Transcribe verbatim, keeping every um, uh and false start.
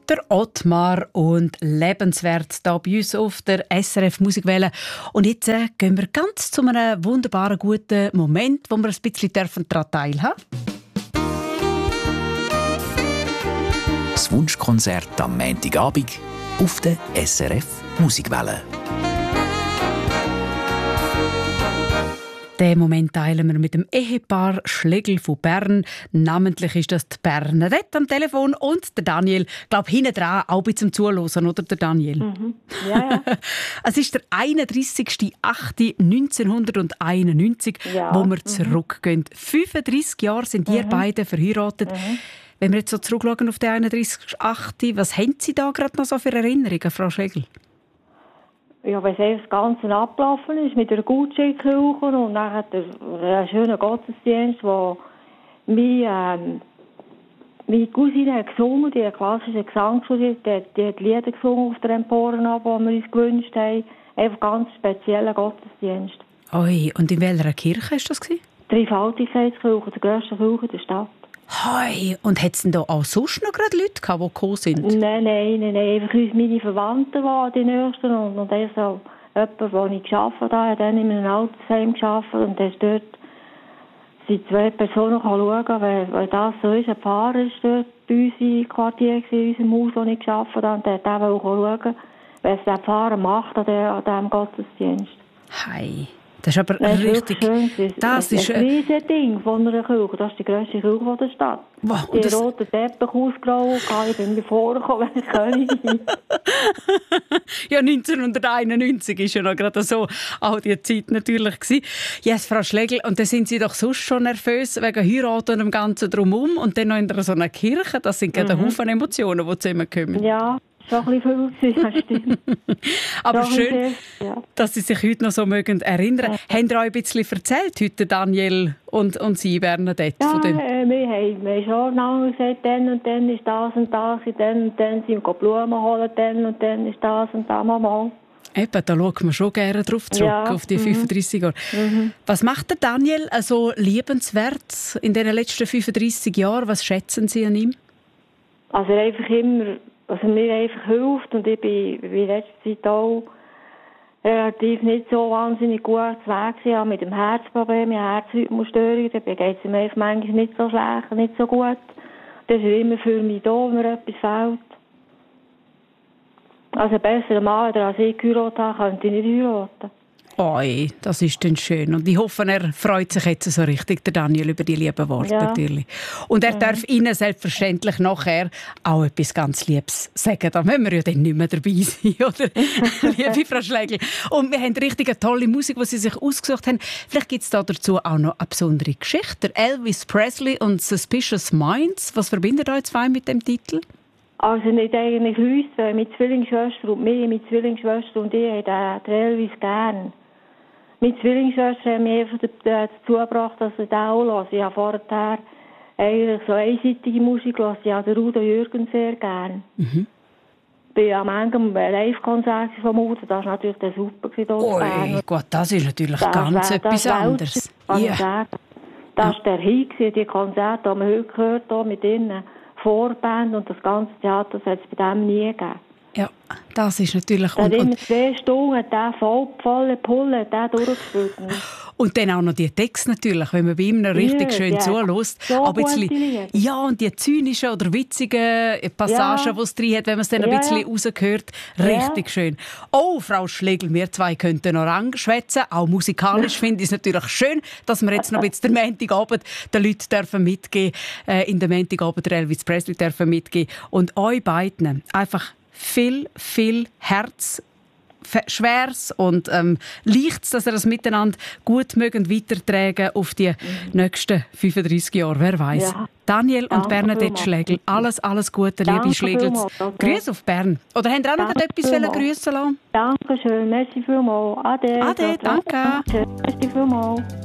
Der Ottmar und «Lebenswert» hier bei uns auf der S R F Musikwelle. Und jetzt äh, gehen wir ganz zu einem wunderbaren, guten Moment, wo wir ein bisschen daran teilhaben dürfen. Das Wunschkonzert am Montagabend auf der S R F Musikwelle. Den Moment teilen wir mit dem Ehepaar Schlegel von Bern. Namentlich ist das die Bernadette am Telefon und der Daniel. Ich glaube, hinten dran auch ein bisschen zum Zuhören, oder der Daniel? Mhm. Ja, ja. Es ist der einunddreissigster achter neunzehnhunderteinundneunzig, Ja. wo wir Mhm. zurückgehen. fünfunddreissig Jahre sind ihr Mhm. beide verheiratet. Mhm. Wenn wir jetzt so zurückschauen auf den einunddreissigster achter, was haben Sie da gerade noch so für Erinnerungen, Frau Schlegel? Ja, wenn das Ganze abgelaufen ist, mit der Gutscheinkirche und dann hat er einen schönen Gottesdienst, wo meine, ähm, meine Cousine hat gesungen, die hat klassische Gesang studiert, die, hat- die hat Lieder gesungen auf der Emporen, die wir uns gewünscht haben. Einfach ganz spezieller Gottesdienst. Oi, und in welcher Kirche war das? Die Dreifaltigkeitskirche, der grösste Kirche der Stadt. Hoi, und hat es denn da auch sonst noch gerade Leute gehabt, die gekommen sind? Nein, nein, nein, nein. Einfach uns meine Verwandten waren die Nächsten und, und er so jemand, wo ich gearbeitet habe, hat dann in einem Altersheim gearbeitet und dann ist dort sind zwei Personen schauen, weil, weil das so ist. Ein Pfarrer ist dort bei uns im Quartier, in unserem Haus, wo ich gearbeitet habe, und der hat auch schauen, was der Pfarrer macht an, der, an diesem Gottesdienst. Hei, das ist aber Das ist richtig... wirklich schön. Das ist... ein Äh, riesiges Ding von einer Kirche. Das ist die grösste Kirche der Stadt. wow, Die und das, roten Teppich ausgerollt, ich bin mir vorgekommen, wenn ich Königin. ja, neunzehnhunderteinundneunzig war ja noch gerade so auch die Zeit natürlich gewesen. Yes, Frau Schlegel, und dann sind Sie doch sonst schon nervös wegen Heiraten und dem Ganzen drumherum und dann noch in so einer Kirche. Das sind gerade ein Haufen Emotionen, die zusammenkommen. Ja, schon ein bisschen viel gewesen, das stimmt. Aber Schon ein schön, bisschen, ja. dass Sie sich heute noch so mögen erinnern. Haben Sie euch ein bisschen erzählt heute, Daniel und, und Sie, Bernadette? Ja, Von dem? äh, wir haben, wir haben schon lange gesagt, dann und dann ist das und das, und dann und dann sind wir Blumen holen, dann und dann ist das und das, Mama. Eben, da schaut man schon gerne drauf zurück, Ja, auf die mhm. fünfunddreissig Jahre. Mhm. Was macht der Daniel also liebenswert in den letzten fünfunddreissig Jahren? Was schätzen Sie an ihm? Also er einfach immer, also mir einfach hilft und ich bin in letzter Zeit auch relativ nicht so wahnsinnig gut zu Weg gewesen. Ich habe mit dem Herzproblem, ich habe Herzrhythmusstörungen, da geht es mir einfach manchmal nicht so schlecht, nicht so gut. Das ist er immer für mich da, wenn mir etwas fehlt. Also besser Mann, als ich geheiratet habe, könnte ich nicht heiraten. Oi, das ist dann schön. Und ich hoffe, er freut sich jetzt so richtig, der Daniel, über die lieben Worte Ja. natürlich. Und er Mhm. darf Ihnen selbstverständlich nachher auch etwas ganz Liebes sagen. Da müssen wir ja dann nicht mehr dabei sein, oder? Liebe Frau Schlegel. Und wir haben richtig eine tolle Musik, die Sie sich ausgesucht haben. Vielleicht gibt es da dazu auch noch eine besondere Geschichte. Der Elvis Presley und «Suspicious Minds». Was verbindet euch zwei mit dem Titel? Also nicht eigentlich uns, weil meine Zwillingsschwester und mich, meine Zwillingsschwester und ich haben den den Elvis gern. Meine Zwillingsschwester hat mich einfach dazu gebracht, dass ich den auch höre. Ich habe vorher eigentlich so einseitige Musik gehört. Ich habe den Rudo Jürgen sehr gern. Mhm. Ich bin am Ende am Live-Konzert vom Udo, das war natürlich der super. Ui, gut, das ist natürlich Das ganz wär- etwas das anderes. Weltste, kann Ja. ich sagen. Das war der Hit, die Konzerte, die man heute gehört hat, mit ihren Vorband und das ganze Theater, das hat es bei dem nie gegeben. Ja, das ist natürlich... Der hat Und, immer und, zwei Stunden, der voll, volle Pulle, hat der durchgespielt. und dann auch noch die Texte natürlich, wenn man bei ihm noch richtig Ja, schön ja. zulässt. So Aber gute jetzt, Lieder. ja, und die zynischen oder witzigen Passagen, Ja. die es drin hat, wenn man es dann ein Ja, bisschen ja. rausgehört, richtig Ja. schön. Oh, Frau Schlegel, wir zwei könnten noch anschwätzen. Auch musikalisch finde ich es natürlich schön, dass wir jetzt noch ein bisschen den Montagabend den Leuten dürfen mitgeben, äh, in den Montagabend der Elvis Presley dürfen mitgeben. Und euch beiden einfach viel, viel Herz, fe- Schweres und ähm, Leichtes, dass ihr das miteinander gut mögen weitertragen auf die nächsten fünfunddreissig Jahre. Wer weiß? Ja. Daniel und Danke Bernadette vielmals. Schlegel, alles, alles Gute, Danke liebe Schlegels. vielmals, danke. Grüße auf Bern. Oder habt ihr auch noch Danke etwas vielmals. grüßen lassen? Dankeschön, merci vielmals. Ade. Ade, danke. Merci vielmals.